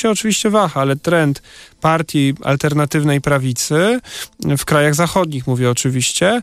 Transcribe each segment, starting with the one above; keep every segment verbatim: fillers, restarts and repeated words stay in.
się oczywiście waha, ale trend partii alternatywnej prawicy, w krajach zachodnich mówię oczywiście,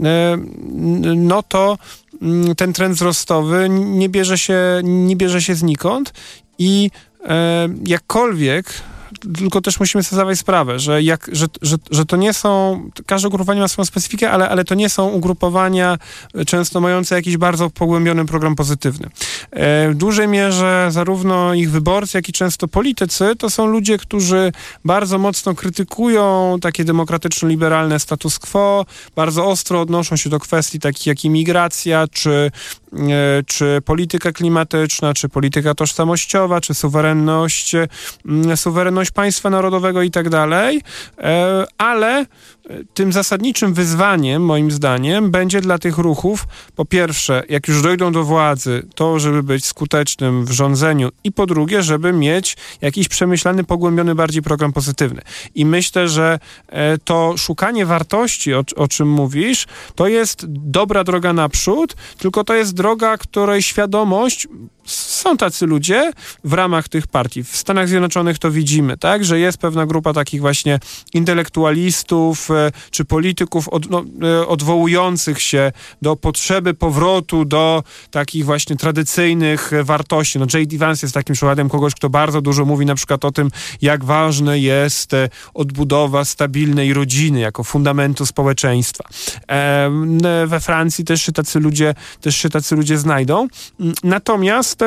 no to ten trend wzrostowy nie bierze się, nie bierze się znikąd i jakkolwiek, tylko też musimy sobie zdawać sprawę, że, jak, że, że, że to nie są, każde ugrupowanie ma swoją specyfikę, ale, ale to nie są ugrupowania często mające jakiś bardzo pogłębiony program pozytywny. W dużej mierze zarówno ich wyborcy, jak i często politycy to są ludzie, którzy bardzo mocno krytykują takie demokratyczno-liberalne status quo, bardzo ostro odnoszą się do kwestii takich jak imigracja, czy czy polityka klimatyczna, czy polityka tożsamościowa, czy suwerenność, suwerenność państwa narodowego i tak dalej, ale tym zasadniczym wyzwaniem, moim zdaniem, będzie dla tych ruchów, po pierwsze, jak już dojdą do władzy, to żeby być skutecznym w rządzeniu i po drugie, żeby mieć jakiś przemyślany, pogłębiony bardziej program pozytywny. I myślę, że to szukanie wartości, o, o czym mówisz, to jest dobra droga naprzód, tylko to jest droga, której świadomość, są tacy ludzie w ramach tych partii. W Stanach Zjednoczonych to widzimy, tak, że jest pewna grupa takich właśnie intelektualistów e, czy polityków od, no, e, odwołujących się do potrzeby powrotu do takich właśnie tradycyjnych e, wartości. No J D Vance jest takim przykładem kogoś, kto bardzo dużo mówi na przykład o tym, jak ważne jest e, odbudowa stabilnej rodziny jako fundamentu społeczeństwa. E, we Francji też się tacy ludzie, też się tacy ludzie znajdą. Natomiast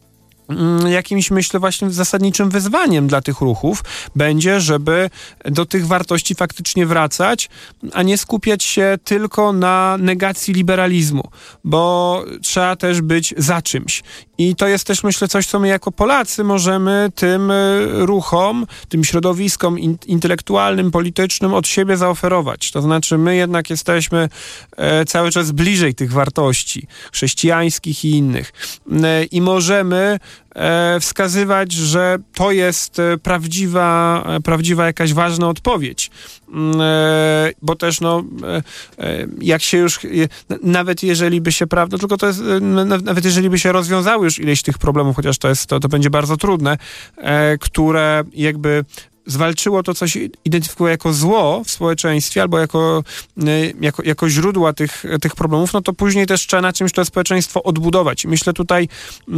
jakimś, myślę, właśnie zasadniczym wyzwaniem dla tych ruchów będzie, żeby do tych wartości faktycznie wracać, a nie skupiać się tylko na negacji liberalizmu, bo trzeba też być za czymś. I to jest też, myślę, coś, co my jako Polacy możemy tym ruchom, tym środowiskom in- intelektualnym, politycznym od siebie zaoferować. To znaczy, my jednak jesteśmy e, cały czas bliżej tych wartości chrześcijańskich i innych. E, I możemy e, wskazywać, że to jest prawdziwa, prawdziwa jakaś ważna odpowiedź. E, bo też, no, e, jak się już, e, nawet jeżeli by się, prawda, tylko to jest, e, nawet jeżeli by się rozwiązały już ileś tych problemów, chociaż to jest, to, to będzie bardzo trudne, e, które jakby zwalczyło to, co się identyfikuje jako zło w społeczeństwie albo jako, jako, jako źródła tych, tych problemów, no to później też trzeba na czymś to społeczeństwo odbudować. I myślę tutaj,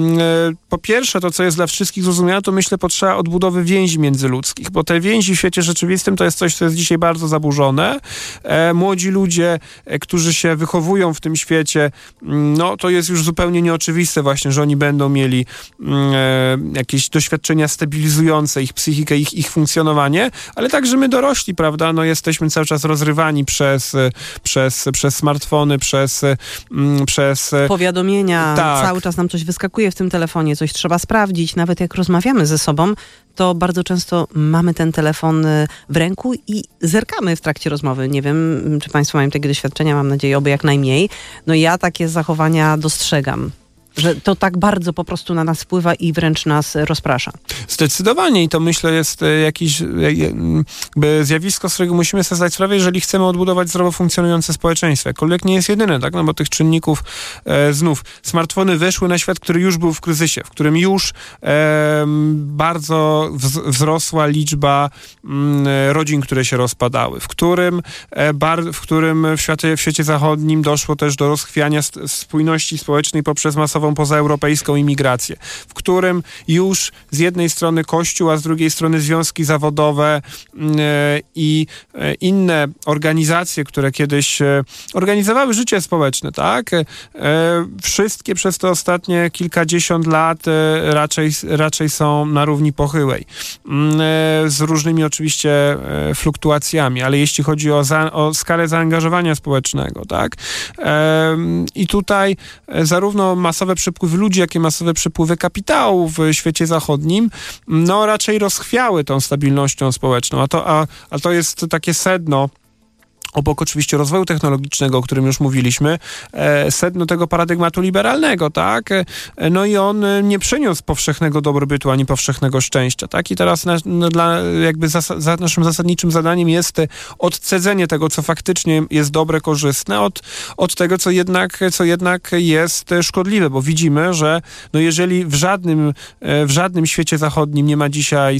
po pierwsze, to, co jest dla wszystkich zrozumiałe, to myślę, potrzeba odbudowy więzi międzyludzkich, bo te więzi w świecie rzeczywistym to jest coś, co jest dzisiaj bardzo zaburzone. E, młodzi ludzie, e, którzy się wychowują w tym świecie, no to jest już zupełnie nieoczywiste właśnie, że oni będą mieli e, jakieś doświadczenia stabilizujące ich psychikę, ich, ich funkcjonowanie, ale także my dorośli, prawda, no jesteśmy cały czas rozrywani przez, przez, przez smartfony, przez, przez... powiadomienia, tak. Cały czas nam coś wyskakuje w tym telefonie, coś trzeba sprawdzić, nawet jak rozmawiamy ze sobą, to bardzo często mamy ten telefon w ręku i zerkamy w trakcie rozmowy. Nie wiem, czy państwo mają takie doświadczenia, mam nadzieję, oby jak najmniej. No ja takie zachowania dostrzegam. Że to tak bardzo po prostu na nas wpływa i wręcz nas rozprasza. Zdecydowanie i to myślę jest jakiś jakby zjawisko, z którego musimy sobie zdać sprawę, jeżeli chcemy odbudować zdrowo funkcjonujące społeczeństwo. Jakkolwiek nie jest jedyne, tak? No bo tych czynników e, znów, smartfony weszły na świat, który już był w kryzysie, w którym już e, bardzo wz- wzrosła liczba m, rodzin, które się rozpadały, w którym, e, bar, w, którym w, świecie, w świecie zachodnim doszło też do rozchwiania st- spójności społecznej poprzez masową pozaeuropejską imigrację, w którym już z jednej strony Kościół, a z drugiej strony związki zawodowe i inne organizacje, które kiedyś organizowały życie społeczne, tak? Wszystkie przez te ostatnie kilkadziesiąt lat raczej, raczej są na równi pochyłej. Z różnymi oczywiście fluktuacjami, ale jeśli chodzi o, za, o skalę zaangażowania społecznego, tak? I tutaj zarówno masowe przepływy ludzi, jak i masowe przepływy kapitału w świecie zachodnim, no raczej rozchwiały tą stabilnością społeczną, a to, a, a to jest takie sedno, obok oczywiście rozwoju technologicznego, o którym już mówiliśmy, e, sedno tego paradygmatu liberalnego, tak? E, no i on nie przyniósł powszechnego dobrobytu, ani powszechnego szczęścia, tak? I teraz na, no, dla, jakby zas- za naszym zasadniczym zadaniem jest odcedzenie tego, co faktycznie jest dobre, korzystne, od, od tego, co jednak, co jednak jest szkodliwe, bo widzimy, że no jeżeli w żadnym, w żadnym świecie zachodnim nie ma dzisiaj